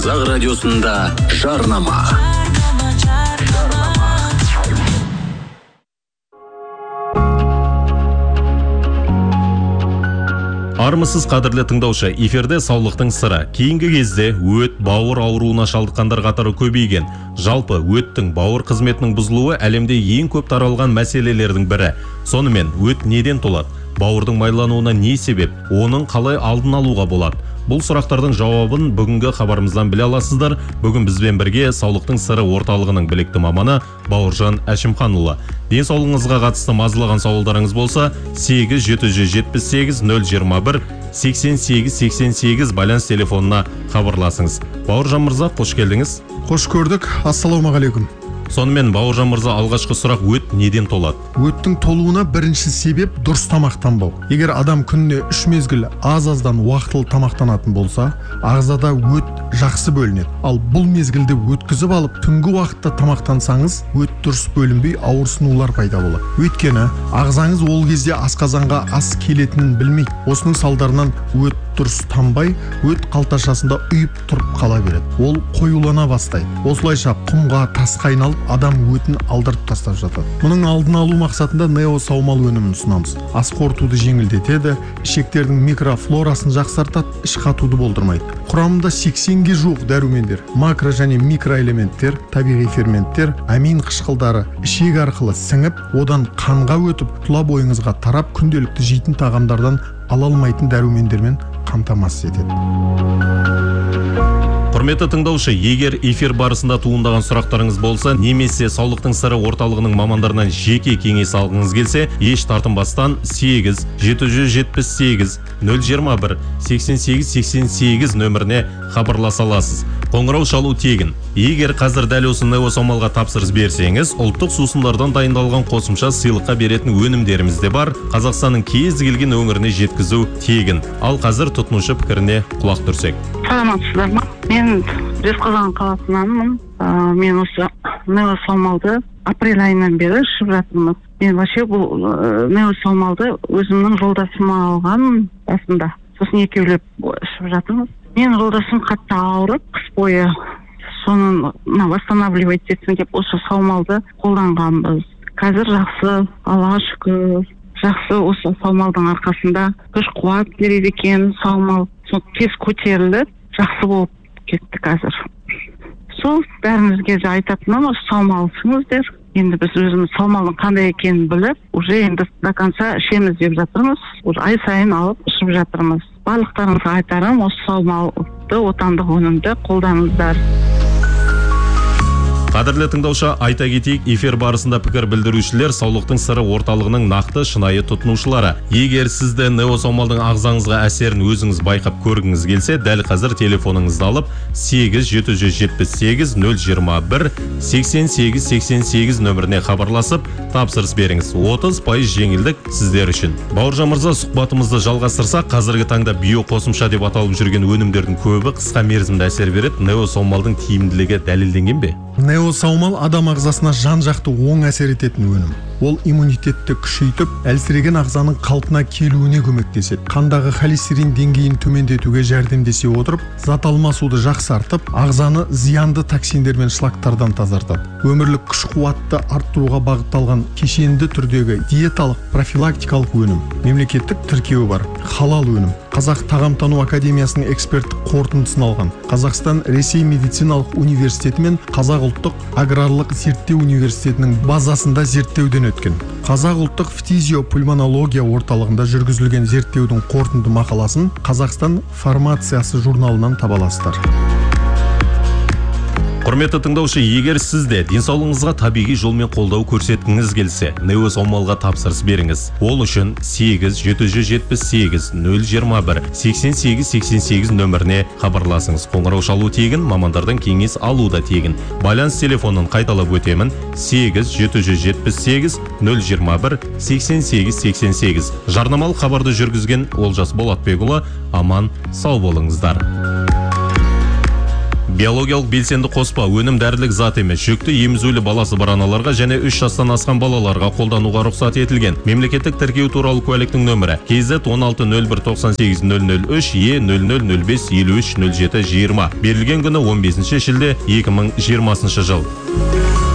Қазақ радиосында жарнама. Армысыз қадірлі тыңдаушы, эфирде саулықтың сыры. Кейінгі кезде өт, бауыр ауруына шалдыққандар қатары көбейген. Жалпы өттің бауыр қызметінің бұзылуы әлемде ең көп таралған мәселелердің бірі. Сонымен өт неден толады? Бауырдың майлануына не себеп? Оның қалай алдын алуға болады? Бұл сұрақтардың жауабын бүгінгі хабарымыздан біле аласыздар. Бүгін бізбен бірге саулықтың сыры орталығының білікті маманы Бауыржан Әшімханұлы. Денсаулығыңызға қатысты мазалаған сауалдарыңыз болса, 8-778-021-88-88 байланыс телефонына хабарласыңыз. Бауыржан мырза, қош келдіңіз. Қош көрдік. Ассалаумағалейкум. Сонымен Бауыржан мырза, алғашқы сұрақ: өт неден толады? Өттің толуына бірінші себеп дұрыс тамақтанбау. Егер адам күніне 3 мезгіл аз-аздан уақытылы тамақтанатын болса, ағзада өт жақсы бөлінеді. Ал бұл мезгілде өткізіп алып, түнгі уақытта тамақтансаңыз, өт дұрыс бөлінбей ауырсынулар пайда болады. Өйткені ағзаңыз ол кезде асқазанға ас келетінін білмейді. Осының салдарынан өт дұрыс тамбай, өт қалташасында үйіп тұрып қала береді. Ол қоюлана бастайды. Осылайша құмға, тасқа айналып, адам өтін алдырып тастап жатады. Мұның алдын алу мақсатында нео саумал өнімін ұсынамыз. Ас қорытуды жеңілдетеді, ішектердің микрофлорасын жақсартады, іш қатуды болдырмайды. Құрамында 80-ге жуық дәрумендер, макро және микроэлементтер, табиғи ферменттер, амин қышқылдары ішек арқылы сіңіп, одан қанға өтіп, тұла бойыңызға тарап, күнделікті жейтін тағамдардан ала алмайтын дәрумендермен қамтамасыз етеді. Құрметті тыңдаушы, егер эфир барысында туындаған сұрақтарыңыз болса, немесе саулықтың сыры орталығының мамандарынан жеке кеңес алғыңыз келсе, еш тартынбастан 8-778-021-88-88 нөміріне хабарласа аласыз. Қоңырау шалу тегін. Егер қазір дәл осы нео саумалға тапсырыс берсеңіз, ұлттық сусындардан дайындалған қосымша сыйлыққа беретін өнімдеріміз де бар. Қазақстанның кез келген өңіріне жеткізу тегін. Ал қазір тұтынушы пікіріне құлақ түрсек. Саламатсыздар ма? Мен Жезқазған қаласынанмын. Мен осы нео саумалды апрель айынан бері ішіп жатырмыз. Мен вообще бұл нео саумалды өзімнің жолдасыма алған басында. Сосын екеулеп ішіп жатырмыз. Мен жолдасым қатты ауырып, қыс бойы соны восстанавливать етсін деп осы саумалды қолданғанбыз. Қазір жақсы, Аллаға шүкір, жақсы. Осы саумалдың арқасында күш қуат береді екен саумал. Тез көтерілді, жақсы болып кетті қазір. Сол бәрімізге де айтатыным, осы саумал ішіңіздер. Енді біз өзіміз саумалдың қандай екенін біліп, уже енді до конца ішеміз деп жатырмыз. Уже ай сайын алып ішіп жатырмыз. Барлықтарыңызға айтарым, осы саумалды отандық өнімді қолданыңыздар. Қадірлі тыңдаушы, айта кетейік, эфир барысында пікір білдірушілер саулықтың сыры орталығының нақты шынайы тұтынушылары. Егер сізді нео саумалдың ағзаңызға әсерін өзіңіз байқап көргіңіз келсе, дәл қазір телефоныңызды алып 8-778-021-88-88 нөміріне хабарласып, тапсырыс беріңіз. 30% жеңілдік сіздер үшін. Бауыржан мырза, сұхбатымызды жалғастырсақ, қазіргі таңда био қосымша деп аталып жүрген өнімдердің көбі қысқа мерзімді әсер береді. Нео саумалдың тиімділігі дәлелденген бе? Нео саумал адам ағзасына жан-жақты оң әсер ететін өнім. Ол иммунитетті күшейтіп, әлсіреген ағзаның қалпына келуіне көмектеседі. Қандағы холестерин деңгейін төмендетуге жәрдемдесе отырып, зат алмасуды жақсартып, ағзаны зиянды токсиндер мен шлактардан тазартады. Өмірлік күш қуатты арттыруға бағытталған кешенді түрдегі диеталық профилактикалық өнім. Мемлекеттік тіркеуі бар. Халал өнім. Қазақ тағамтану академиясының эксперттік қорытындысын алған. Қазақстан Ресей медициналық университеті мен Қазақ ұлттық аграрлық зерттеу университетінің базасында зерттеуден өткен. Қазақ ұлттық фтизиопульмонология орталығында жүргізілген зерттеудің қорытынды мақаласын Қазақстан фармациясы журналынан таба аласыздар. Құрметті тыңдаушы, егер сізде денсаулығыңызға табиғи жолмен қолдау көрсеткіңіз келсе, нео саумалға тапсырыс беріңіз. Ол үшін 8-778-021-88-88 нөміріне хабарласыңыз. Қоңырау шалу тегін, мамандардан кеңес алу да тегін. Байланыс телефонын қайталап өтемін: 8-778-021-88-88. Жарнамалық хабарды жүргізген Олжас Болатбекұлы. Аман, сау болыңыздар. Биологиялық белсенді қоспа өнім дәрілік зат емес, жүкті емізулі баласы бар аналарға және 3 жастан асқан балаларға қолдануға рұқсат етілген. Мемлекеттік тіркеу туралы куәліктің нөмірі KZ 160198-003 E0005530720. Берілген күні 15 шілде 2020 жыл.